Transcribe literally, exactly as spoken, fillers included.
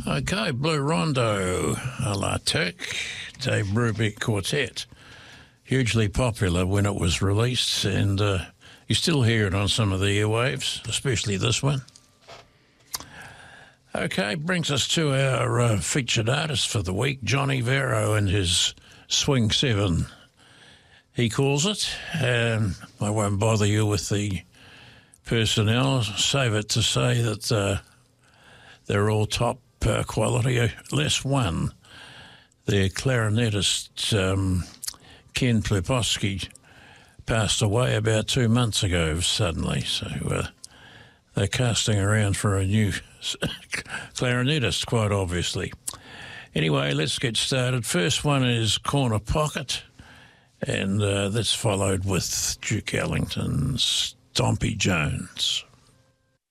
Okay, Blue Rondo, a la Turk, Dave Brubeck Quartet. Hugely popular when it was released, and uh, you still hear it on some of the airwaves, especially this one. Okay, brings us to our uh, featured artist for the week, Johnny Vero and his Swing Seven, he calls it. Um, I won't bother you with the personnel, save it to say that uh, they're all top uh, quality, less one. Their clarinetist, um, Ken Pleposky, passed away about two months ago suddenly, so uh, they're casting around for a new clarinetist, quite obviously. Anyway, let's get started. First one is Corner Pocket, and uh, that's followed with Duke Ellington's Stompy Jones.